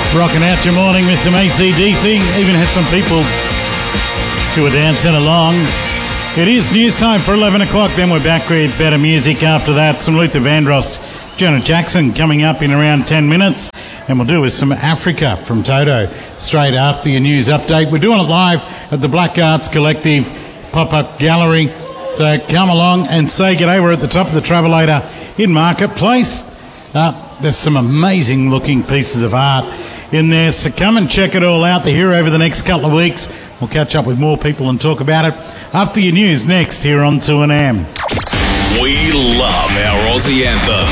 Rocking out your morning with some AC/DC. Even had some people who were dancing along. It is news time for 11 o'clock. Then we're back with better music after that. Some Luther Vandross, Janet Jackson coming up in around 10 minutes. And we'll do with some Africa from Toto straight after your news update. We're doing it live at the Black Arts Collective pop-up gallery. So come along and say g'day. We're at the top of the Travelator in Marketplace. There's some amazing looking pieces of art in there, so come and check it all out. They're here over the next couple of weeks. We'll catch up with more people and talk about it after your news next here on 2AM. We love our Aussie anthem.